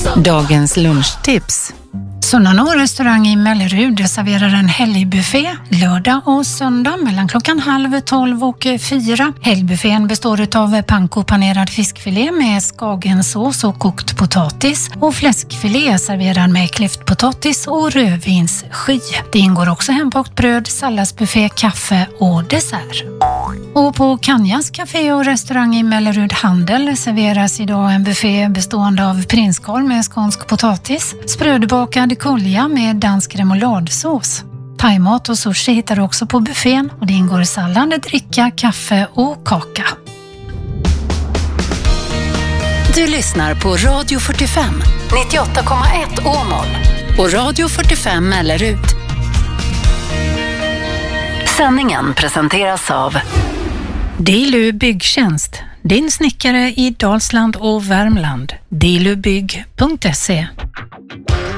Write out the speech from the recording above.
Dagens lunchtips. Sunnanå restaurang i Mellerud serverar en helgbuffé lördag och söndag mellan klockan 11:30 och 4. Helgbuffén består av panko panerad fiskfilé med skagensås och kokt potatis och fläskfilé serverad med klyftpotatis och rödvinssky. Det ingår också hembakt bröd, salladsbuffé, kaffe och dessert. Och på Kanjas café och restaurang i Mellerud Handel serveras idag en buffé bestående av prinskorv med skånsk potatis, sprödbakad kolja med dansk remouladsås. Thaimat och sushi hittar du också på buffén och det ingår sallad, dricka, kaffe och kaka. Du lyssnar på Radio 45, 98,1 Åmål och Radio 45 Mellerud. Sändningen presenteras av Dilu Byggtjänst, din snickare i Dalsland och Värmland. dilubygg.se